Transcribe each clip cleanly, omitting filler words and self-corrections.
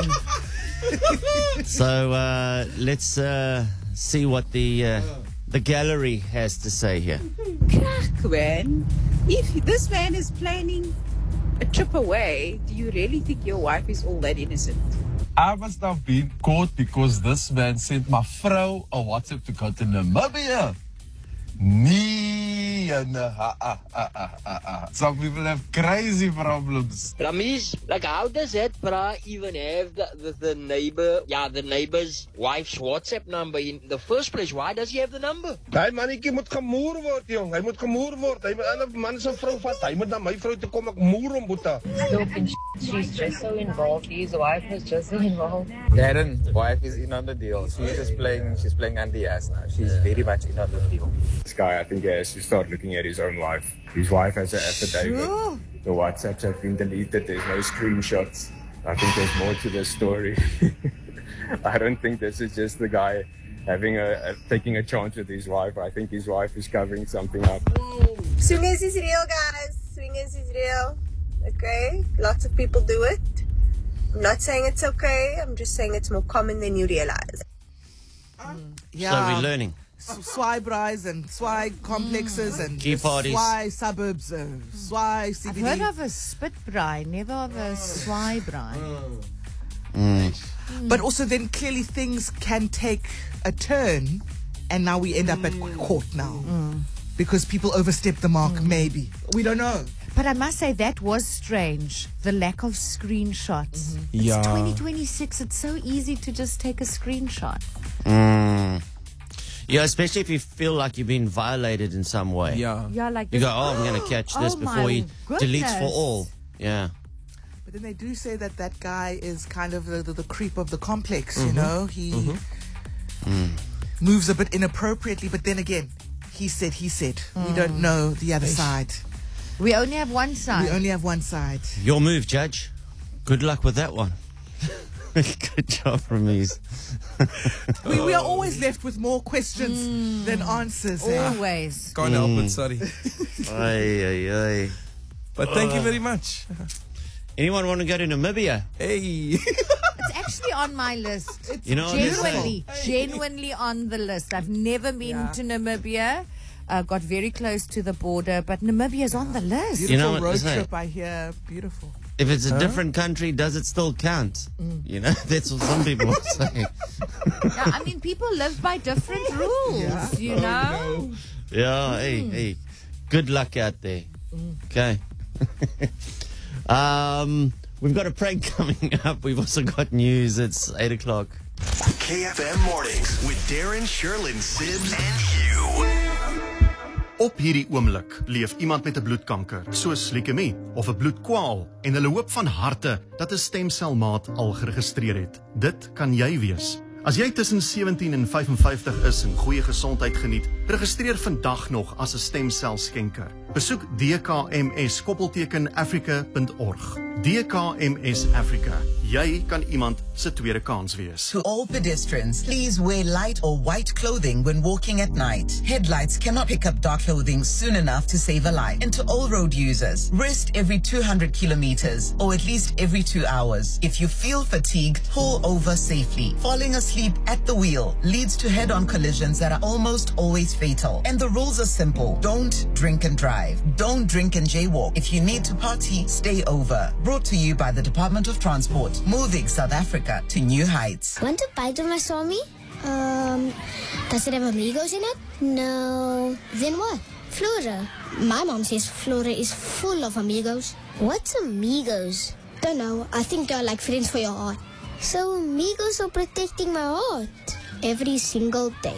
So let's see what the gallery has to say here. Crack, man. If this man is planning a trip away, do you really think your wife is all that innocent? I must have been caught because this man sent my vrouw a WhatsApp to go to Namibia. Some people have crazy problems. Ramesh, like how does that bra even have the neighbor's wife's WhatsApp number in the first place? Why does he have the number? Daai mannetjie moet gemoer word, jong. Hy moet gemoer word. Hy moet ander man se vrou vat. Hy moet na my vrou toe kom, ek moer hom, boeta. She's just so involved. His wife is just so involved. Darren's wife is in on the deal. She's playing anti-ass now. She's very much in on the deal. This guy, I think he has to start looking at his own wife. His wife has an affidavit. The WhatsApps have been deleted. There's no screenshots. I think there's more to this story. I don't think this is just the guy taking a chance with his wife. I think his wife is covering something up. Swingers is real, guys. Swingers is real. Okay? Lots of people do it. I'm not saying it's okay. I'm just saying it's more common than you realize. So we're learning. Swai brides and swai complexes and Key parties. swai suburbs, swai CBD. I've heard of a spit bride, never of a swai bride. But also then clearly things can take a turn and now we end up at court now. Because people overstep the mark, maybe. We don't know. But I must say that was strange, the lack of screenshots. Yeah. It's 2026, it's so easy to just take a screenshot. Yeah, especially if you feel like you've been violated in some way. Yeah. Yeah, like You this. go, I'm going to catch this Oh before my he deletes for goodness. all. Yeah. But then they do say that guy is kind of the creep of the complex, you know? He moves a bit inappropriately, but then again, he said. We don't know the other side. We only have one side. We only have one side. Your move, Judge. Good luck with that one. Good job, Ramesh. We are always left with more questions than answers. Always. Can't help it, sorry. Ay. But thank you very much. Anyone want to go to Namibia? Hey. It's actually on my list. You know, Genuinely on the list. I've never been to Namibia. Got very close to the border, but Namibia is on the list. Beautiful You know what road to say? trip, I hear. Beautiful. If it's a different country, does it still count? You know, that's what some people will say. Yeah, I mean, people live by different rules, you know? Yeah, hey. Good luck out there. Okay. We've got a prank coming up. We've also got news. It's 8 o'clock. KFM Mornings with Darren, Sherlyn, Sims and Hugh. Op hierdie oomblik leef iemand met 'n bloedkanker, soos leukemie of 'n bloedkwaal, en hulle hoop van harte dat 'n stemselmaat al geregistreer het. Dit kan jy wees. As jy tussen 17 en 55 is en goeie gesondheid geniet, registreer vandag nog as 'n stemselskenker. Besoek dkms-africa.org. DKMS Africa. Jy kan iemand se tweede kans wees. To all pedestrians, please wear light or white clothing when walking at night. Headlights cannot pick up dark clothing soon enough to save a life. And to all road users, rest every 200 kilometers or at least every 2 hours. If you feel fatigued, pull over safely. Falling asleep at the wheel leads to head-on collisions that are almost always fatal. And the rules are simple. Don't drink and drive. Don't drink and jaywalk. If you need to party, stay over. Brought to you by the Department of Transport, moving South Africa to new heights. Want to bite of my Swami? Does it have amigos in it? No. Then what? Flora. My mom says Flora is full of amigos. What's amigos? Don't know. I think they're like friends for your heart. So amigos are protecting my heart every single day.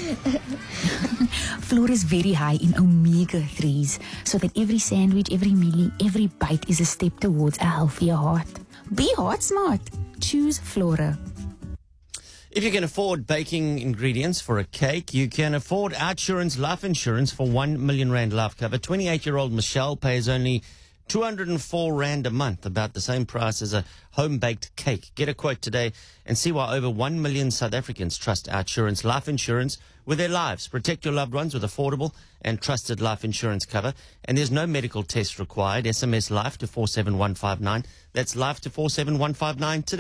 Flora is very high in omega-3s, so that every sandwich, every mealie, every bite is a step towards a healthier heart. Be heart smart. Choose Flora. If you can afford baking ingredients for a cake, you can afford Outsurance life insurance for 1 million rand life cover. 28-year-old Michelle pays only 204 rand a month, about the same price as a home-baked cake. Get a quote today and see why over 1 million South Africans trust Outsurance life insurance with their lives. Protect your loved ones with affordable and trusted life insurance cover. And there's no medical test required. SMS LIFE to 47159. That's LIFE to 47159 today.